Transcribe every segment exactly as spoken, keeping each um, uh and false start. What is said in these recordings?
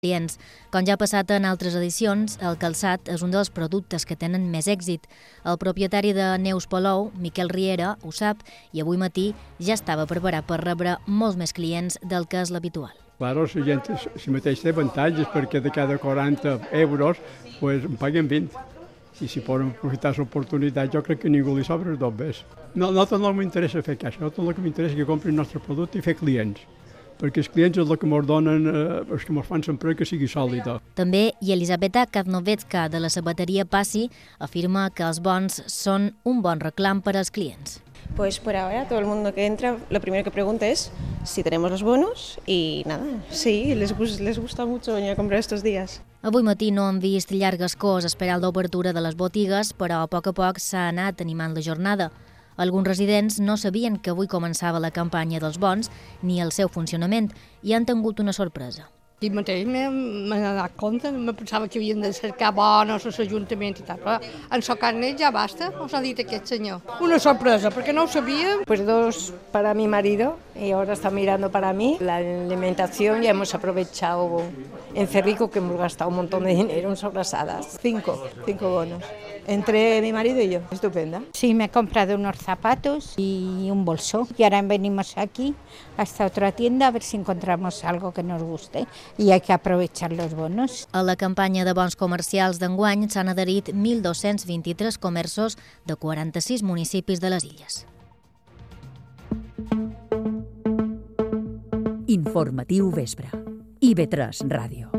clients. Com ja ha passat en altres edicions, el calçat és un dels productes que tenen més èxit. El propietari de Neus Palou, Miquel Riera, ho sap i avui matí ja estava preparat per rebre molts més clients del que és l'habitual. Claro, la gent si mateix té avantatges perquè de cada quaranta euros pues, en paguen vint. I si poden aprofitar l'oportunitat, jo crec que a ningú li sobra dos més. No, no tot no m'interessa fer caixa, no tot el que m'interessa és que comprin el nostre producte i fer clients. Perquè els clients és el que ens donen, eh, els que ens fan sempre que sigui sòlida. També i Elisabeta Kaznovetska de la sabateria Passi afirma que els bons són un bon reclam per als clients. Pues por ahora todo el mundo que entra lo primero que pregunta es si tenemos los bonos y nada, sí, les, les gusta mucho venir a comprar estos días. Avui matí no hem vist llargues cors esperant l'obertura de les botigues, però a poc a poc s'ha anat animant la jornada. Alguns residents no sabien que avui començava la campanya dels bons ni el seu funcionament i han tingut una sorpresa. I mateix m'he donat compte, me pensava que havien de cercar bonos a l'Ajuntament i tal, però en so carnet ja basta, us ha dit aquest senyor. Una sorpresa, perquè no ho sabíem. Pues dos para mi marido y ahora está mirando para mí. La alimentación ya hemos aprovechado en Cerrico, que hemos gastado un montón de dinero en sobrasadas. Cinco, cinco bonos. Entre mi marido y yo, estupenda. Sí, me he comprado unos zapatos y un bolso. Y ahora venimos aquí a esta otra tienda a ver si encontramos algo que nos guste. I hay que aprovechar los bonos. A la campanya de bons comercials d'enguany s'han adherit mil dos-cents vint-i-tres comerços de quaranta-sis municipis de les Illes. Informatiu Vespre. I ve tres Ràdio.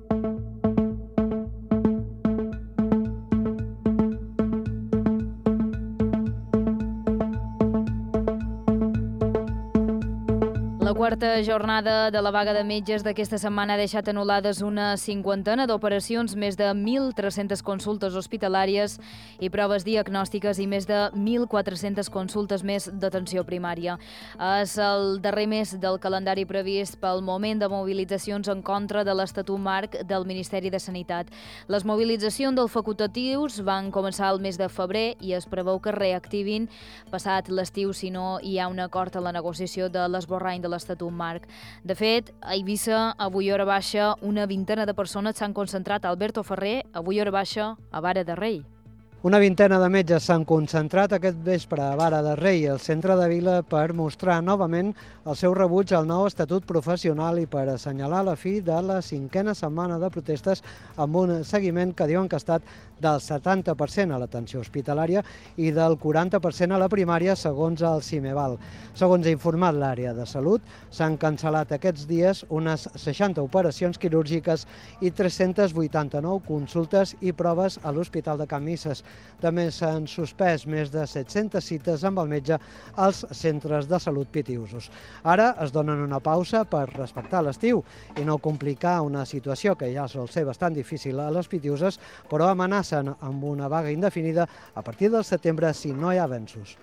La quarta jornada de la vaga de metges d'aquesta setmana ha deixat anul·lades una cinquantena d'operacions, més de mil tres-centes consultes hospitalàries i proves diagnòstiques i més de mil quatre-centes consultes més d'atenció primària. És el darrer mes del calendari previst pel moment de mobilitzacions en contra de l'Estatut Marc del Ministeri de Sanitat. Les mobilitzacions dels facultatius van començar el mes de febrer i es preveu que reactivin passat l'estiu si no hi ha un acord a la negociació de l'esborrany de l'Estatut Marc. De fet, a Eivissa, avui hora baixa, una vintena de persones s'han concentrat a Alberto Ferrer, avui hora baixa, a Vara de Rei. Una vintena de metges s'han concentrat aquest vespre a Vara de Rei, al centre de Vila, per mostrar novament el seu rebuig al nou estatut professional i per assenyalar la fi de la cinquena setmana de protestes amb un seguiment que diuen que ha estat del setanta per cent a l'atenció hospitalària i del quaranta per cent a la primària, segons el CIMEVAL. Segons ha informat l'àrea de salut, s'han cancel·lat aquests dies unes seixanta operacions quirúrgiques i tres-centes vuitanta-nou consultes i proves a l'Hospital de Can Misses. També s'han suspès més de set-centes cites amb el metge als centres de salut pitiusos. Ara es donen una pausa per respectar l'estiu i no complicar una situació que ja sol ser bastant difícil a les pitiuses, però amenacen amb una vaga indefinida a partir del setembre si no hi ha avenços.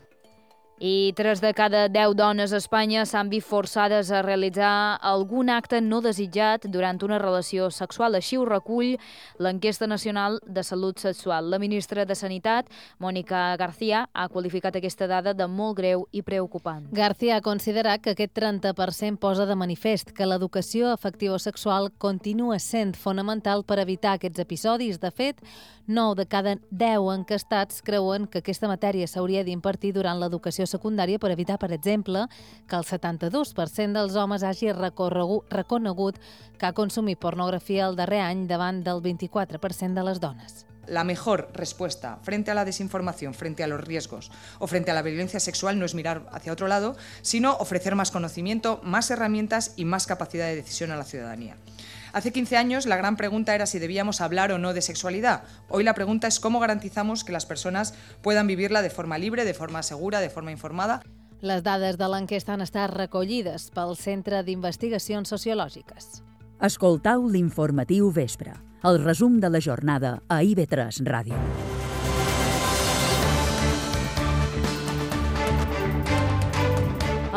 I tres de cada deu dones a Espanya s'han vist forçades a realitzar algun acte no desitjat durant una relació sexual. Així ho recull l'enquesta nacional de salut sexual. La ministra de Sanitat, Mònica García, ha qualificat aquesta dada de molt greu i preocupant. García ha considerat que aquest trenta per cent posa de manifest que l'educació afectivo-sexual continua sent fonamental per evitar aquests episodis. De fet, nou de cada deu encastats creuen que aquesta matèria s'hauria d'impartir durant l'educació secundària per evitar, per exemple, que el setanta-dos per cent dels homes hagi reconegut que ha consumit pornografia el darrer any davant del vint-i-quatre per cent de les dones. La mejor respuesta frente a la desinformación, frente a los riesgos o frente a la violencia sexual no es mirar hacia otro lado, sino ofrecer más conocimiento, más herramientas y más capacidad de decisión a la ciudadanía. Hace quince años la gran pregunta era si debíamos hablar o no de sexualidad. Hoy la pregunta es cómo garantizamos que las personas puedan vivirla de forma libre, de forma segura, de forma informada. Les dades de l'enquesta han estat recollides pel Centre d'Investigacions Sociològiques. Escoltau l'informatiu Vespre, el resum de la jornada a I V tres Ràdio.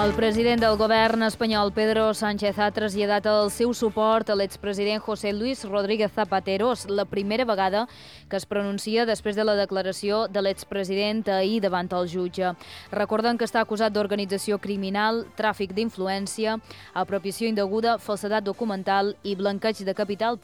El president del govern espanyol, Pedro Sánchez, ha traslladat el seu suport a l'expresident José Luis Rodríguez Zapatero. És la primera vegada que es pronuncia després de la declaració de l'expresident ahir davant el jutge. Recorden que està acusat d'organització criminal, tràfic d'influència, apropiació indeguda, falsedat documental i blanqueig de capital